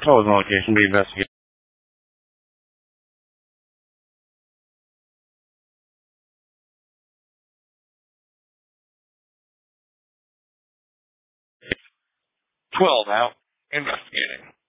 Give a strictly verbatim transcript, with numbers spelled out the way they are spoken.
Call was on location. Be investigated. Twelve out. Investigating.